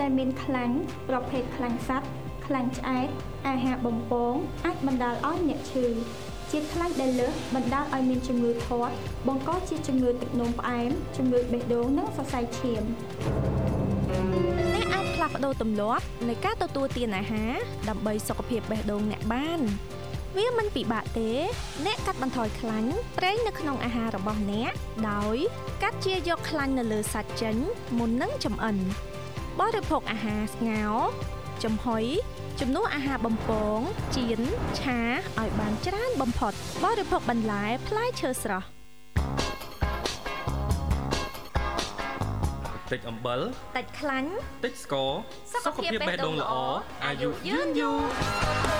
ដែលមានខ្លាញ់ប្រភេទខ្លាញ់សត្វខ្លាញ់ឆ្អែតអាហារបំពងអាចបណ្ដាលឲ្យអ្នកឈឺជាតិខ្លាញ់ដែលលើសបណ្ដាលឲ្យមានជំងឺធាត់បង្កជាជំងឺទឹកនោមផ្អែមជំងឺបេះដូងនិងសរសៃឈាមអ្នកអាចផ្លាស់ប្ដូរទម្លាប់នៃការទទួលទានអាហារដើម្បីសុខភាពបេះដូងអ្នកបានវាមិនពិបាកទេអ្នកកាត់បន្ថយខ្លាញ់ប្រេងនៅក្នុងអាហាររបស់អ្នកដោយកាត់ជាយកខ្លាញ់នៅលើសាច់ចេញមុននឹងចម្អិនបរិភោគអាហារស្ងោរចំហុយជំនួសអាហារបំពងចៀនឆាឲ្យបានច្រើនបំផុតបរិភោគបន្លែផ្លែឈើស្រស់តិចអំបិលតិចខ្លាញ់តិចស្ករសុខភាពបេះដូងល្អអាយុយឺនយូរ